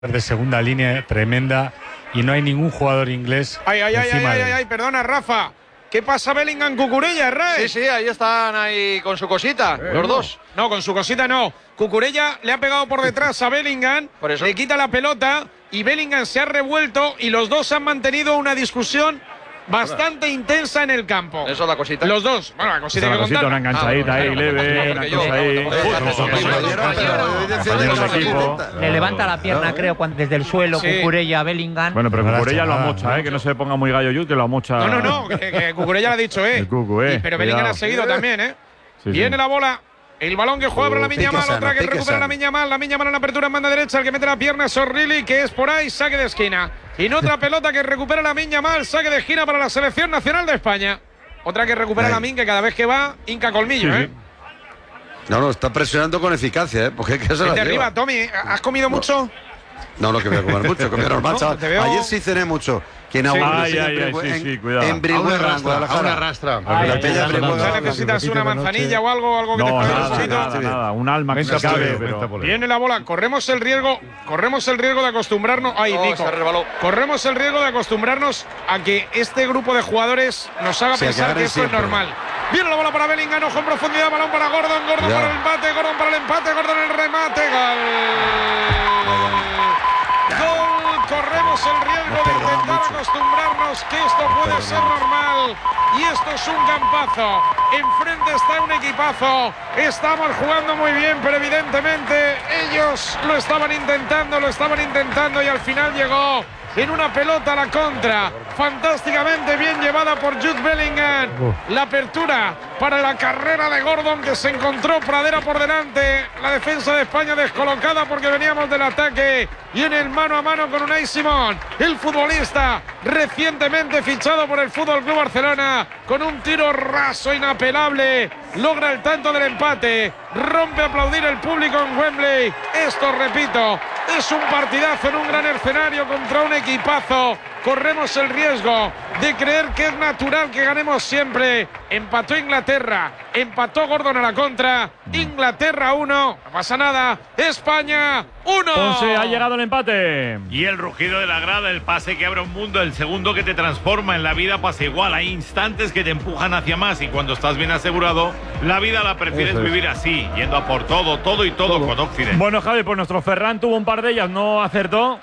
de segunda línea tremenda y no hay ningún jugador inglés. Ay, perdona, Rafa. ¿Qué pasa Bellingham, Cucurella, Ray? Sí, ahí están con su cosita, los dos. No, con su cosita no. Cucurella le ha pegado por detrás a Bellingham, por eso. Le quita la pelota y Bellingham se ha revuelto y los dos han mantenido una discusión bastante intensa en el campo. Eso es la cosita. Los dos. Bueno, la cosita que contar. Una enganchadita ahí, leve, una cosa ahí. Le levanta la pierna, creo, desde el suelo, Cucurella a Bellingham. Bueno, pero Cucurella lo amocha, que no se ponga muy gallo que lo amocha. No, que Cucurella lo ha dicho, El Cucu, Pero Bellingham ha seguido también, Viene la bola. El balón que juega para la Miñamal, otra que recupera la Miñamal en apertura en banda derecha, el que mete la pierna es Sorrilli, que es por ahí, saque de esquina. Y en otra pelota que recupera la Miñamal, saque de esquina para la selección nacional de España. Otra que recupera la Min, que cada vez que va, hinca colmillo, No, está presionando con eficacia, porque es que se la de arriba, lleva. Tommy, ¿has comido mucho? No, que voy a comer mucho, comí normal, chaval. Ayer sí cené mucho. ¿Quién ha cuidado. En Brihuega, en Guadalajara. Una rastra. ¿Necesitas una manzanilla o algo que te pueda nada, un alma que se cabe. Viene la bola, corremos el riesgo de acostumbrarnos. Ay, Nico. Corremos el riesgo de acostumbrarnos a que este grupo de jugadores nos haga pensar que esto es normal. Viene la bola para Bellingham, ojo en profundidad, balón para Gordon para el empate, Gordon el remate, gol. Corremos el riesgo de intentar acostumbrarnos que esto puede ser normal. Y esto es un campazo. Enfrente está un equipazo. Estamos jugando muy bien, pero evidentemente ellos lo estaban intentando y al final llegó en una pelota a la contra. Fantásticamente bien llevada por Jude Bellingham. La apertura para la carrera de Gordon, que se encontró pradera por delante. La defensa de España descolocada porque veníamos del ataque. Y en el mano a mano con Unai Simón, el futbolista recientemente fichado por el Fútbol Club Barcelona, con un tiro raso inapelable, logra el tanto del empate. Rompe a aplaudir el público en Wembley. Esto, repito, es un partidazo en un gran escenario contra un equipazo. Corremos el riesgo de creer que es natural que ganemos siempre. Empató Inglaterra, empató Gordon a la contra. Inglaterra 1, no pasa nada. España 1. Ponce, ha llegado el empate. Y el rugido de la grada, el pase que abre un mundo, el segundo que te transforma. En la vida pasa igual, hay instantes que te empujan hacia más y cuando estás bien asegurado, la vida la prefieres vivir así, yendo a por todo con Occidente. Bueno, Javi, pues nuestro Ferran tuvo un par de ellas, no acertó.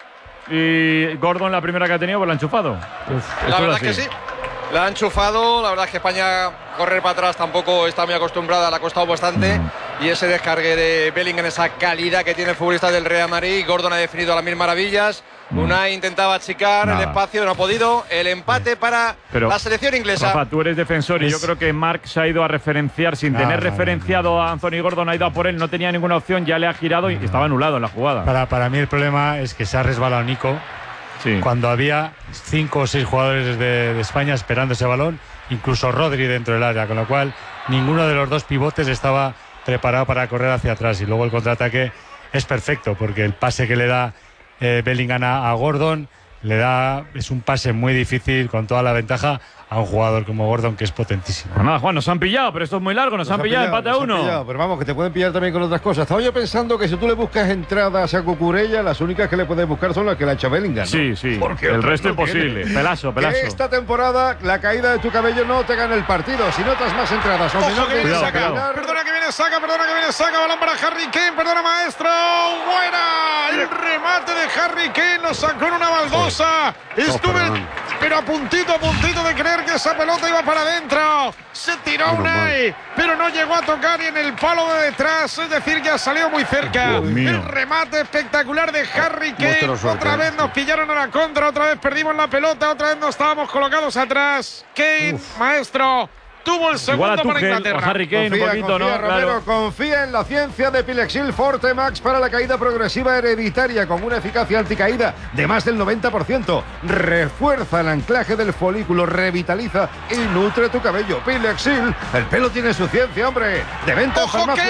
Y Gordon, la primera que ha tenido, pues la ha enchufado. La verdad es que sí. La ha enchufado. La verdad es que España correr para atrás tampoco está muy acostumbrada. Le ha costado bastante. Y ese descargue de Bellingham, esa calidad que tiene el futbolista del Real Madrid. Gordon ha definido a las mil maravillas. Unai intentaba achicar el espacio, no ha podido. El empate para la selección inglesa. Rafa, tú eres defensor y yo creo que Marc se ha ido a referenciar sin tener referenciado a Anthony Gordon, ha ido a por él, no tenía ninguna opción, ya le ha girado y estaba anulado en la jugada. Para mí el problema es que se ha resbalado Nico cuando había 5 o 6 jugadores de España esperando ese balón, incluso Rodri dentro del área, con lo cual ninguno de los dos pivotes estaba preparado para correr hacia atrás y luego el contraataque es perfecto porque el pase que le da Bellingham a Gordon es un pase muy difícil con toda la ventaja a un jugador como Gordon que es potentísimo. Pues nada, Juan, nos han pillado, pero esto es muy largo, nos han pillado, empate a 1. Pero vamos, que te pueden pillar también con otras cosas. Estaba yo pensando que si tú le buscas entradas a Cucurella, las únicas que le puedes buscar son las que le ha hecho Bellingham, ¿no? Sí, porque el resto imposible. Pelazo. Esta temporada la caída de tu cabello no te gana el partido. Si notas más entradas o menos que Perdona que viene saca, balón para Harry Kane, perdona maestro, buena, el remate de Harry Kane, lo sacó en una baldosa, pero a puntito de creer que esa pelota iba para adentro, se tiró Unai, pero no llegó a tocar y en el palo de detrás, es decir, que ha salido muy cerca, el remate espectacular de Harry Kane, otra vez nos pillaron a la contra, otra vez perdimos la pelota, otra vez nos estábamos colocados atrás, Kane, maestro, tuvo el segundo para Inglaterra. Harry Kane, confía, un poquito, confía, ¿no? Romero, claro. confía en la ciencia de Pilexil Forte Max para la caída progresiva hereditaria con una eficacia anticaída de más del 90%. Refuerza el anclaje del folículo, revitaliza y nutre tu cabello. Pilexil, el pelo tiene su ciencia, hombre. De venta en farmacias.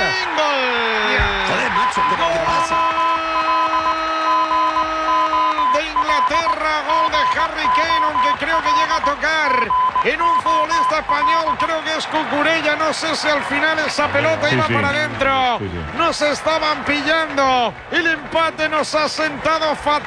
Joder, macho, ¿qué pasa? De Inglaterra, gol de Harry Kane, aunque creo primero que llega a tocar en un futbolista español, creo que es Cucurella. No sé si al final esa pelota iba para adentro. Nos estaban pillando. El empate nos ha sentado fatal.